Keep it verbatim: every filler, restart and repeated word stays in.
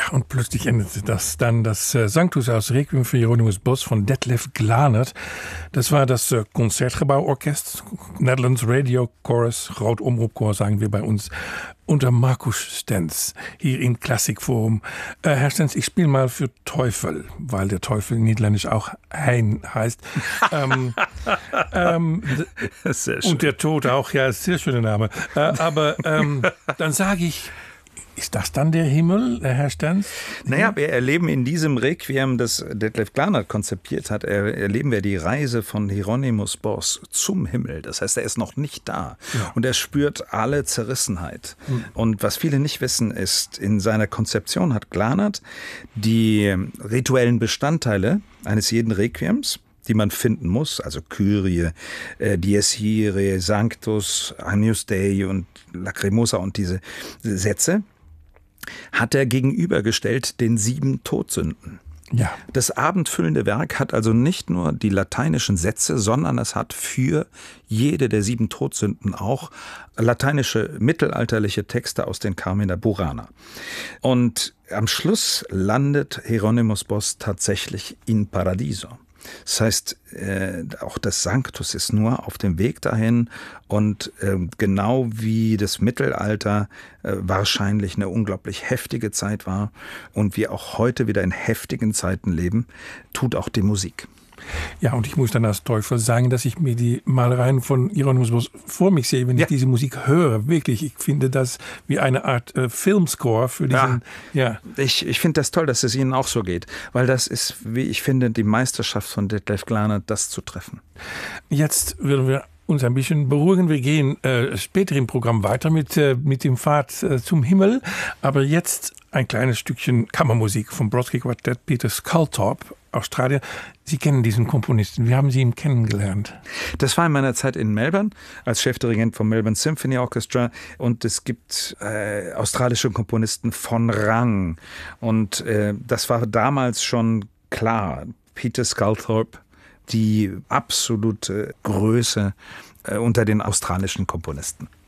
und plötzlich endete das dann das äh, Sanctus aus Requiem für Hieronymus Bosch von Detlef Glanert. Das war das äh, Concertgebouworkest, Netherlands Radio Chorus, Groot Omroepkoor sagen wir bei uns, unter Markus Stenz, hier in Klassikforum. Äh, Herr Stenz, ich spiele mal für Teufel, weil der Teufel in Niederländisch auch Hein heißt. ähm, ähm, sehr schön. Und der Tod auch, ja, sehr schöner Name. Äh, aber ähm, dann sage ich, ist das dann der Himmel, Herr Stenz? Naja, wir erleben in diesem Requiem, das Detlef Glanert konzipiert hat, erleben wir die Reise von Hieronymus Bosch zum Himmel. Das heißt, er ist noch nicht da. Ja. Und er spürt alle Zerrissenheit. Mhm. Und was viele nicht wissen, ist, in seiner Konzeption hat Glanert die rituellen Bestandteile eines jeden Requiems, die man finden muss, also Kyrie, äh, Dies Irae, Sanctus, Agnus Dei und Lacrimosa und diese Sätze, hat er gegenübergestellt den sieben Todsünden. Ja. Das abendfüllende Werk hat also nicht nur die lateinischen Sätze, sondern es hat für jede der sieben Todsünden auch lateinische mittelalterliche Texte aus den Carmina Burana. Und am Schluss landet Hieronymus Bosch tatsächlich in Paradiso. Das heißt, äh, auch das Sanctus ist nur auf dem Weg dahin und äh, genau wie das Mittelalter äh, wahrscheinlich eine unglaublich heftige Zeit war und wir auch heute wieder in heftigen Zeiten leben, tut auch die Musik. Ja, und ich muss dann als Teufel sagen, dass ich mir die Malereien von Hieronymus Bosch vor mich sehe, wenn ich ja. diese Musik höre. Wirklich, ich finde das wie eine Art äh, Filmscore für diesen... Ja, ja. Ich, ich finde das toll, dass es Ihnen auch so geht, weil das ist, wie ich finde, die Meisterschaft von Detlef Glanert, das zu treffen. Jetzt würden wir uns ein bisschen beruhigen. Wir gehen äh, später im Programm weiter mit, äh, mit dem Pfad äh, zum Himmel, aber jetzt ein kleines Stückchen Kammermusik vom Brodsky Quartett, Peter Sculthorpe, Australier. Sie kennen diesen Komponisten. Wie haben Sie ihn kennengelernt? Das war in meiner Zeit in Melbourne als Chefdirigent vom Melbourne Symphony Orchestra und es gibt äh, australische Komponisten von Rang und äh, das war damals schon klar. Peter Sculthorpe, die absolute Größe äh, unter den australischen Komponisten.